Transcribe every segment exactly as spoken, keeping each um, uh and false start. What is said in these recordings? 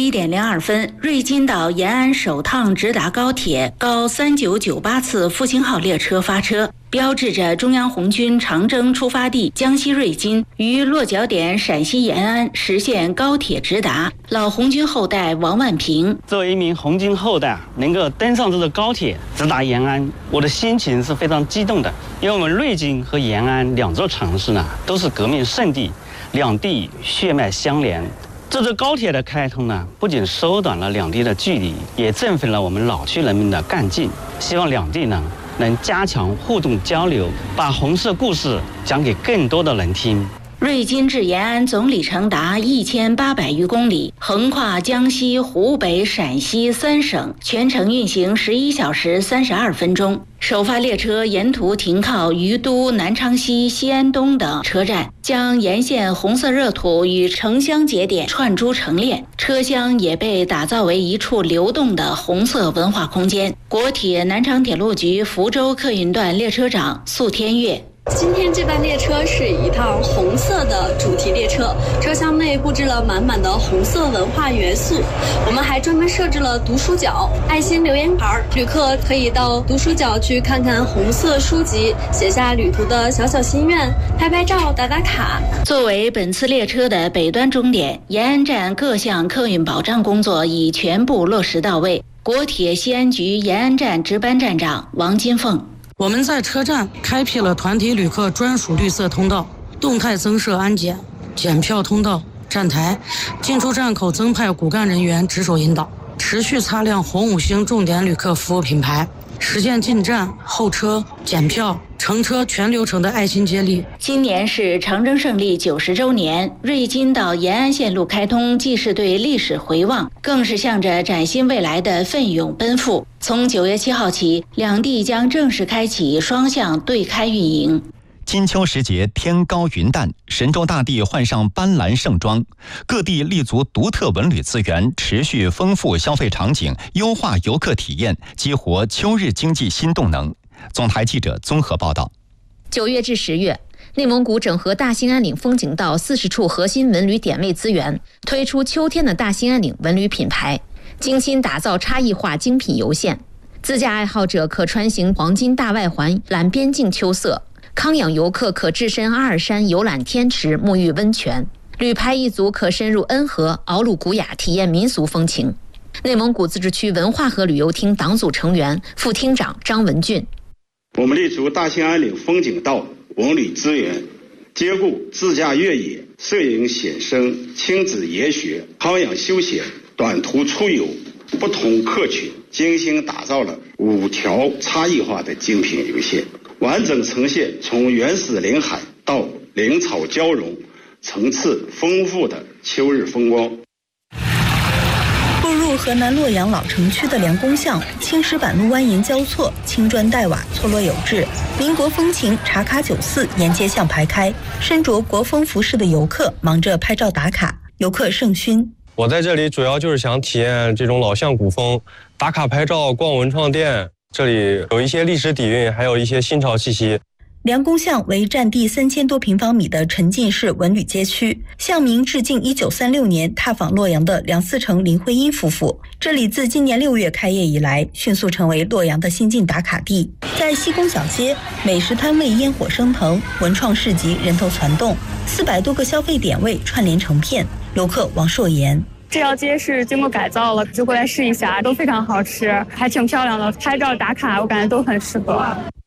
一点零二分，瑞金到延安首趟直达高铁高三九九八次复兴号列车发车，标志着中央红军长征出发地江西瑞金于落脚点陕西延安实现高铁直达。老红军后代王万平作为一名红军后代，能够登上这个高铁直达延安，我的心情是非常激动的。因为我们瑞金和延安两座城市呢，都是革命圣地，两地血脉相连。这次高铁的开通呢，不仅缩短了两地的距离，也振奋了我们老区人民的干劲。希望两地呢能加强互动交流，把红色故事讲给更多的人听。 瑞金至延安总里程达一千八百余公里，横跨江西、湖北、陕西三省，全程运行十一小时三十二分钟。首发列车沿途停靠于都、南昌西、西安东等车站，将沿线红色热土与城乡节点串珠成链。车厢也被打造为一处流动的红色文化空间。国铁南昌铁路局福州客运段列车长宿天月。 今天这班列车是一趟红色的主题列车，车厢内布置了满满的红色文化元素。我们还专门设置了读书角、爱心留言牌，旅客可以到读书角去看看红色书籍，写下旅途的小小心愿，拍拍照、打打卡。 作为本次列车的北端终点，延安站各项客运保障工作已全部落实到位。国铁西安局延安站值班站长王金凤。 我们在车站开辟了团体旅客专属绿色通道，动态增设安检、检票通道、站台，进出站口增派骨干人员值守引导，持续擦亮红五星重点旅客服务品牌，实现进站、候车、检票、乘车全流程的爱心接力。 今年是长征胜利九十周年，瑞金到延安线路开通，既是对历史回望，更是向着崭新未来的奋勇奔赴。从九月七号起，两地将正式开启双向对开运营。 金秋时节，天高云淡，神州大地换上斑斓盛装，各地立足独特文旅资源，持续丰富消费场景，优化游客体验，激活秋日经济新动能。总台记者综合报道。 九月至十月，内蒙古整合大兴安岭风景道四十处核心文旅点位资源，推出秋天的大兴安岭文旅品牌，精心打造差异化精品游线。自驾爱好者可穿行黄金大外环览边境秋色，康养游客可置身阿尔山游览天池沐浴温泉，旅排一族可深入恩和敖鲁古雅体验民俗风情。内蒙古自治区文化和旅游厅党组成员、副厅长张文俊。 我们立足大兴安岭风景道文旅资源，兼顾自驾越野、摄影写生、亲子研学、康养休闲、短途出游不同客群，精心打造了五条差异化的精品游线，完整呈现从原始林海到林草交融、层次丰富的秋日风光。 步入河南洛阳老城区的梁公巷，青石板路蜿蜒交错，青砖黛瓦错落有致，民国风情茶卡酒肆沿街巷排开，身着国风服饰的游客忙着拍照打卡，游客甚熏。 我在这里主要就是想体验这种老巷古风，打卡拍照、逛文创店，这里有一些历史底蕴，还有一些新潮气息。 梁公巷为占地三千多平方米的沉浸式文旅街区，巷名致敬一九三六年踏访洛阳的梁思成、林徽因夫妇。这里自今年六月开业以来，迅速成为洛阳的新晋打卡地。在西宫小街，美食摊位烟火升腾，文创市集人头攒动，四百多个消费点位串联成片。游客王硕言。 这条街是经过改造了，就过来试一下，都非常好吃，还挺漂亮的，拍照打卡我感觉都很适合。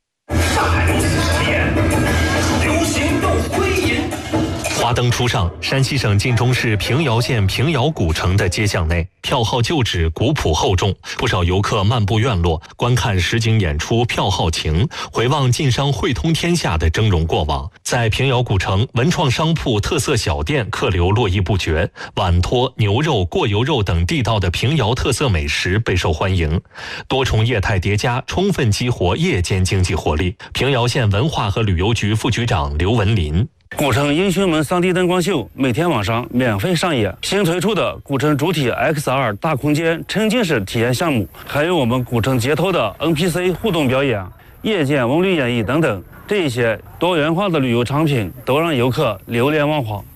花灯初上，山西省晋中市平遥县平遥古城的街巷内，票号旧址，古朴厚重，不少游客漫步院落，观看实景演出《票号情》，回望晋商汇通天下的峥嵘过往。在平遥古城，文创商铺、特色小店客流络绎不绝，碗托、牛肉、过油肉等地道的平遥特色美食备受欢迎。多重业态叠加，充分激活夜间经济活力。平遥县文化和旅游局副局长刘文林。 古城英雄门 三 D 灯光秀每天晚上免费上演，新推出的古城主体 X R 大空间沉浸式体验项目，还有我们古城街头的 N P C 互动表演、夜间文旅演绎等等，这些多元化的旅游产品都让游客流连忘返。